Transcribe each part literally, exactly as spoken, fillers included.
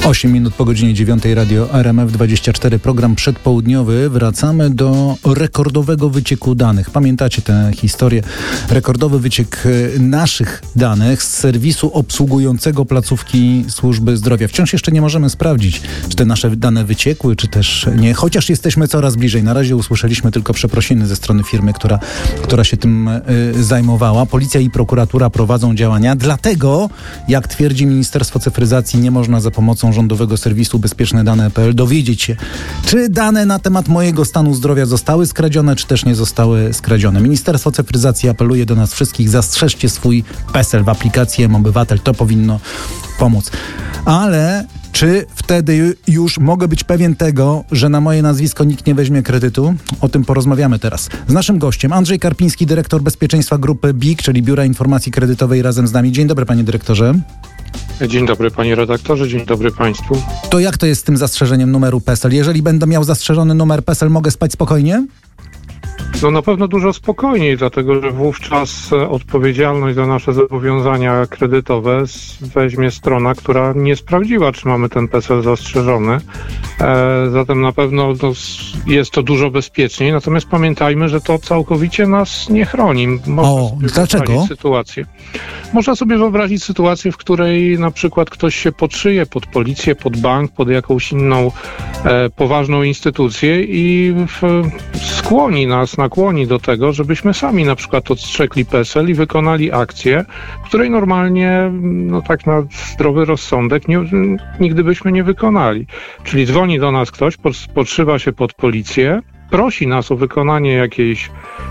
osiem minut po godzinie dziewiątej, Radio R M F dwadzieścia cztery, program przedpołudniowy. Wracamy do rekordowego wycieku danych. Pamiętacie tę historię? Rekordowy wyciek naszych danych z serwisu obsługującego placówki służby zdrowia. Wciąż jeszcze nie możemy sprawdzić, czy te nasze dane wyciekły, czy też nie. Chociaż jesteśmy coraz bliżej. Na razie usłyszeliśmy tylko przeprosiny ze strony firmy, która, która się tym y, zajmowała. Policja i prokuratura prowadzą działania. Dlatego, jak twierdzi Ministerstwo Cyfryzacji, nie można za pomocą rządowego serwisu bezpieczne dane kropka p l dowiedzieć się, czy dane na temat mojego stanu zdrowia zostały skradzione, czy też nie zostały skradzione. Ministerstwo Cyfryzacji apeluje do nas wszystkich: zastrzeżcie swój PESEL w aplikacji M-Obywatel. To powinno pomóc. Ale czy wtedy już mogę być pewien tego, że na moje nazwisko nikt nie weźmie kredytu? O tym porozmawiamy teraz. Z naszym gościem Andrzej Karpiński, dyrektor bezpieczeństwa grupy B I K, czyli Biura Informacji Kredytowej, razem z nami. Dzień dobry, panie dyrektorze. Dzień dobry, panie redaktorze, dzień dobry państwu. To jak to jest z tym zastrzeżeniem numeru PESEL? Jeżeli będę miał zastrzeżony numer PESEL, mogę spać spokojnie? No na pewno dużo spokojniej, dlatego że wówczas odpowiedzialność za nasze zobowiązania kredytowe weźmie strona, która nie sprawdziła, czy mamy ten PESEL zastrzeżony. E, zatem na pewno to jest to dużo bezpieczniej. Natomiast pamiętajmy, że to całkowicie nas nie chroni. Można o, dlaczego? Sytuację. Można sobie wyobrazić sytuację, w której na przykład ktoś się podszyje pod policję, pod bank, pod jakąś inną e, poważną instytucję i w, skłoni nas, nakłoni do tego, żebyśmy sami na przykład odstrzekli PESEL i wykonali akcję, której normalnie, no tak na zdrowy rozsądek, nie, nigdy byśmy nie wykonali. Czyli dzwoni do nas ktoś, podszywa się pod policję, prosi nas o wykonanie jakiejś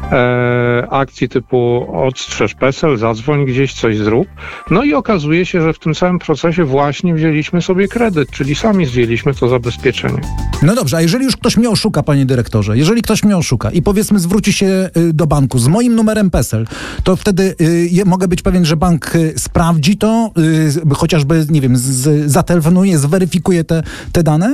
e, akcji typu odstrzeż PESEL, zadzwoń gdzieś, coś zrób. No i okazuje się, że w tym samym procesie właśnie wzięliśmy sobie kredyt, czyli sami zdjęliśmy to zabezpieczenie. No dobrze, a jeżeli już ktoś mnie oszuka, panie dyrektorze, jeżeli ktoś mnie oszuka i powiedzmy zwróci się y, do banku z moim numerem PESEL, to wtedy y, mogę być pewien, że bank y, sprawdzi to, y, chociażby, nie wiem, z, zatelefonuje, zweryfikuje te, te dane?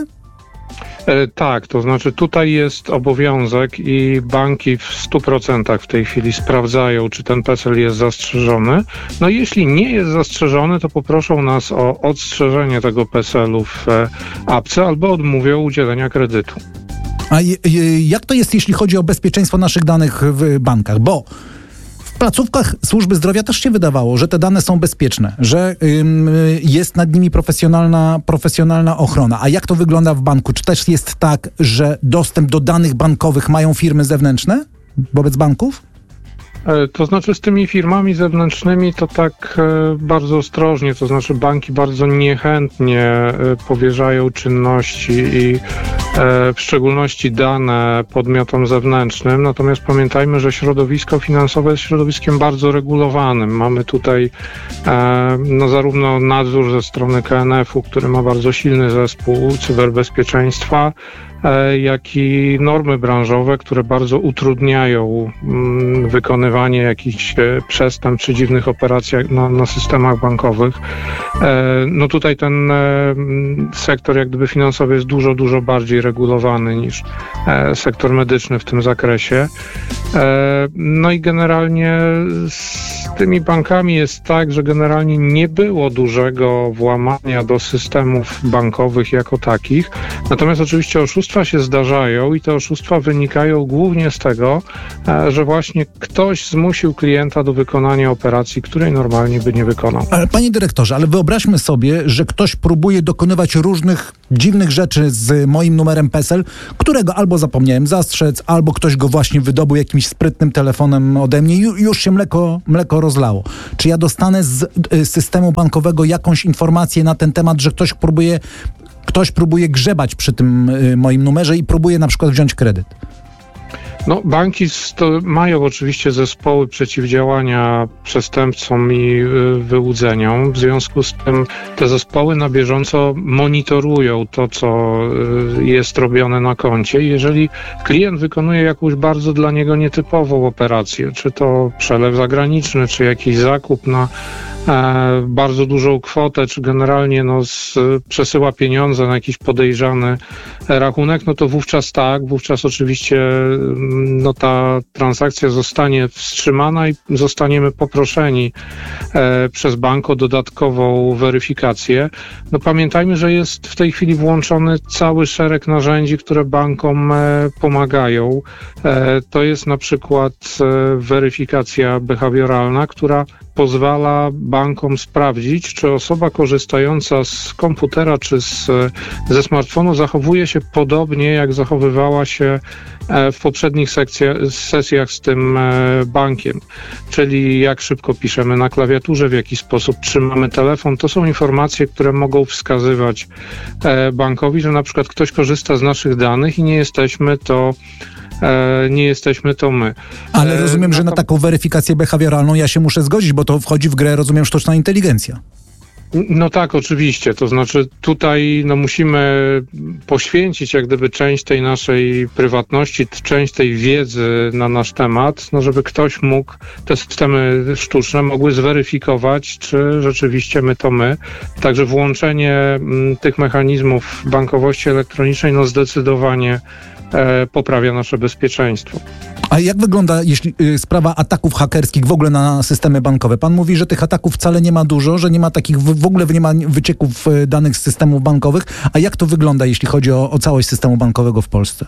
E, tak, to znaczy tutaj jest obowiązek i banki w stu procentach w tej chwili sprawdzają, czy ten PESEL jest zastrzeżony. No i jeśli nie jest zastrzeżony, to poproszą nas o odstrzeżenie tego PESEL-u w e, apce albo odmówią udzielenia kredytu. A je, je, jak to jest, jeśli chodzi o bezpieczeństwo naszych danych w bankach? Bo w placówkach służby zdrowia też się wydawało, że te dane są bezpieczne, że ym, jest nad nimi profesjonalna, profesjonalna ochrona. A jak to wygląda w banku? Czy też jest tak, że dostęp do danych bankowych mają firmy zewnętrzne wobec banków? To znaczy z tymi firmami zewnętrznymi to tak bardzo ostrożnie, to znaczy banki bardzo niechętnie powierzają czynności i w szczególności dane podmiotom zewnętrznym. Natomiast pamiętajmy, że środowisko finansowe jest środowiskiem bardzo regulowanym. Mamy tutaj no, zarówno nadzór ze strony K N F u, który ma bardzo silny zespół cyberbezpieczeństwa, jak i normy branżowe, które bardzo utrudniają mm, wykonywanie jakichś e, przestępstw czy dziwnych operacji na, na systemach bankowych. E, no tutaj ten e, sektor jak gdyby finansowy jest dużo, dużo bardziej regulowany niż e, sektor medyczny w tym zakresie. E, no i generalnie z tymi bankami jest tak, że generalnie nie było dużego włamania do systemów bankowych jako takich. Natomiast oczywiście oszustwa się zdarzają i te oszustwa wynikają głównie z tego, że właśnie ktoś zmusił klienta do wykonania operacji, której normalnie by nie wykonał. Ale panie dyrektorze, ale wyobraźmy sobie, że ktoś próbuje dokonywać różnych dziwnych rzeczy z moim numerem PESEL, którego albo zapomniałem zastrzec, albo ktoś go właśnie wydobył jakimś sprytnym telefonem ode mnie i już się mleko, mleko rozlało. Czy ja dostanę z systemu bankowego jakąś informację na ten temat, że ktoś próbuje Ktoś próbuje grzebać przy tym y, moim numerze i próbuje na przykład wziąć kredyt? No, banki sto, mają oczywiście zespoły przeciwdziałania przestępcom i y, wyłudzeniom. W związku z tym te zespoły na bieżąco monitorują to, co y, jest robione na koncie. Jeżeli klient wykonuje jakąś bardzo dla niego nietypową operację, czy to przelew zagraniczny, czy jakiś zakup na e, bardzo dużą kwotę, czy generalnie no, z, przesyła pieniądze na jakiś podejrzany rachunek, no to wówczas tak, wówczas oczywiście no, ta transakcja zostanie wstrzymana i zostaniemy poproszeni e, przez bank o dodatkową weryfikację. No pamiętajmy, że jest w tej chwili włączony cały szereg narzędzi, które bankom e, pomagają. E, to jest na przykład e, weryfikacja behawioralna, która pozwala bankom sprawdzić, czy osoba korzystająca z komputera czy z, ze smartfonu zachowuje się podobnie, jak zachowywała się w poprzednich sekcjach, sesjach z tym bankiem. Czyli jak szybko piszemy na klawiaturze, w jaki sposób trzymamy telefon. To są informacje, które mogą wskazywać bankowi, że na przykład ktoś korzysta z naszych danych i nie jesteśmy to nie jesteśmy to my. Ale rozumiem, że na taką weryfikację behawioralną ja się muszę zgodzić, bo to wchodzi w grę, rozumiem, sztuczna inteligencja. No tak, oczywiście. To znaczy tutaj no, musimy poświęcić jak gdyby część tej naszej prywatności, część tej wiedzy na nasz temat, no, żeby ktoś mógł, te systemy sztuczne mogły zweryfikować, czy rzeczywiście my to my. Także włączenie m, tych mechanizmów bankowości elektronicznej no zdecydowanie e, poprawia nasze bezpieczeństwo. A jak wygląda jeśli, y, sprawa ataków hakerskich w ogóle na systemy bankowe? Pan mówi, że tych ataków wcale nie ma dużo, że nie ma takich, w, w ogóle nie ma wycieków y, danych z systemów bankowych. A jak to wygląda, jeśli chodzi o, o całość systemu bankowego w Polsce?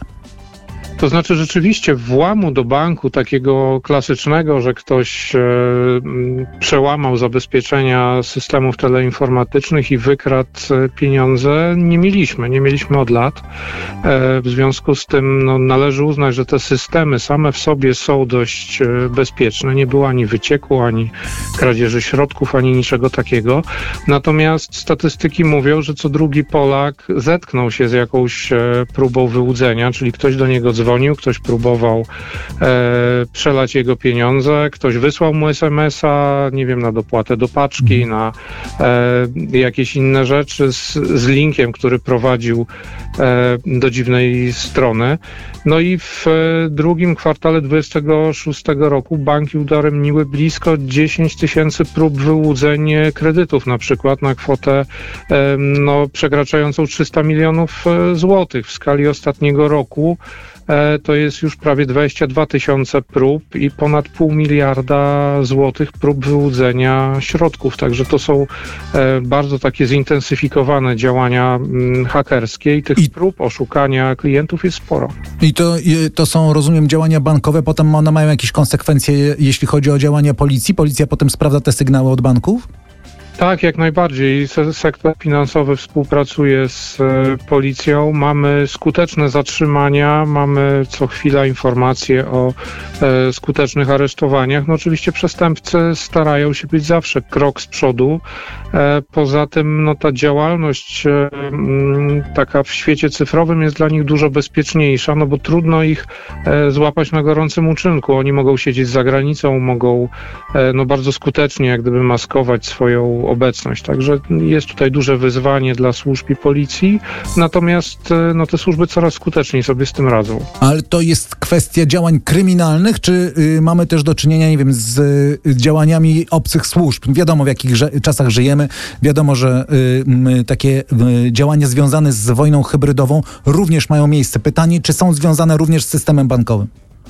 To znaczy rzeczywiście włamu do banku takiego klasycznego, że ktoś e, przełamał zabezpieczenia systemów teleinformatycznych i wykradł pieniądze, nie mieliśmy. Nie mieliśmy od lat. E, w związku z tym no, należy uznać, że te systemy same w sobie są dość e, bezpieczne. Nie było ani wycieku, ani kradzieży środków, ani niczego takiego. Natomiast statystyki mówią, że co drugi Polak zetknął się z jakąś e, próbą wyłudzenia, czyli ktoś do niego dzwonił, ktoś próbował e, przelać jego pieniądze, ktoś wysłał mu es em es a, nie wiem, na dopłatę do paczki, na e, jakieś inne rzeczy z, z linkiem, który prowadził e, do dziwnej strony. No i w e, drugim kwartale dwudziestego szóstego roku banki udaremniły blisko dziesięć tysięcy prób wyłudzeń kredytów, na przykład na kwotę e, no, przekraczającą trzysta milionów złotych w skali ostatniego roku. To jest już prawie dwadzieścia dwa tysiące prób i ponad pół miliarda złotych prób wyłudzenia środków. Także to są bardzo takie zintensyfikowane działania hakerskie i tych I... prób oszukania klientów jest sporo. I to, to są, rozumiem, działania bankowe, potem one mają jakieś konsekwencje, jeśli chodzi o działania policji? Policja potem sprawdza te sygnały od banków? Tak, jak najbardziej. Sektor finansowy współpracuje z policją. Mamy skuteczne zatrzymania, mamy co chwila informacje o e, skutecznych aresztowaniach. No oczywiście przestępcy starają się być zawsze krok z przodu. E, poza tym no, ta działalność e, m, taka w świecie cyfrowym jest dla nich dużo bezpieczniejsza, no bo trudno ich e, złapać na gorącym uczynku. Oni mogą siedzieć za granicą, mogą e, no, bardzo skutecznie jak gdyby maskować swoją obecność. Także jest tutaj duże wyzwanie dla służb i policji, natomiast no, te służby coraz skuteczniej sobie z tym radzą. Ale to jest kwestia działań kryminalnych, czy y, mamy też do czynienia, nie wiem, z y, działaniami obcych służb? Wiadomo, w jakich że- czasach żyjemy. Wiadomo, że y, y, takie y, działania związane z wojną hybrydową również mają miejsce. Pytanie, czy są związane również z systemem bankowym?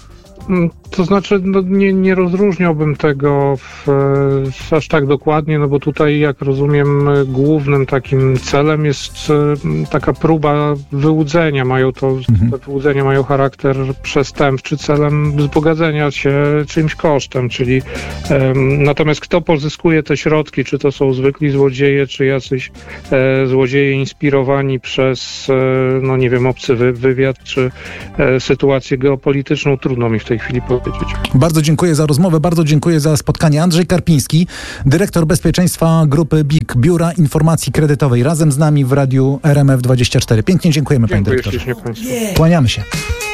To znaczy, no, nie, nie rozróżniałbym tego w, w aż tak dokładnie, no bo tutaj, jak rozumiem, głównym takim celem jest taka próba wyłudzenia. Mają to, mhm. Te wyłudzenia mają charakter przestępczy celem wzbogacenia się czyimś kosztem, czyli um, natomiast kto pozyskuje te środki, czy to są zwykli złodzieje, czy jacyś e, złodzieje inspirowani przez, e, no nie wiem, obcy wy, wywiad, czy e, sytuację geopolityczną, trudno mi w tej chwili powiedzieć. Bardzo dziękuję za rozmowę, bardzo dziękuję za spotkanie. Andrzej Karpiński, dyrektor bezpieczeństwa grupy B I K, Biura Informacji Kredytowej, razem z nami w radiu R M F dwadzieścia cztery. Pięknie dziękujemy, Dziękuję, panie dyrektorze. Ślicznie państwu. Kłaniamy się.